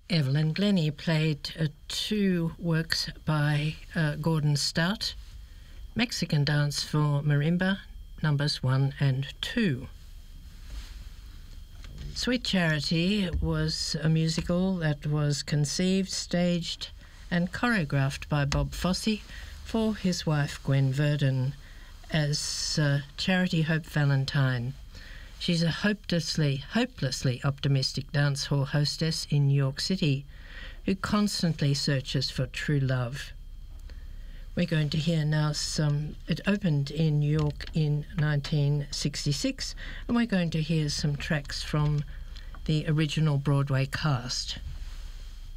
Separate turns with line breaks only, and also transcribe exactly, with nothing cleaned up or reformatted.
Evelyn Glennie played uh, two works by uh, Gordon Stout, Mexican Dance for Marimba, numbers one and two. Sweet Charity was a musical that was conceived, staged and choreographed by Bob Fosse for his wife Gwen Verdon as uh, Charity Hope Valentine. She's a hopelessly, hopelessly optimistic dance hall hostess in New York City who constantly searches for true love. We're going to hear now some... It opened in New York in nineteen sixty-six, and we're going to hear some tracks from the original Broadway cast.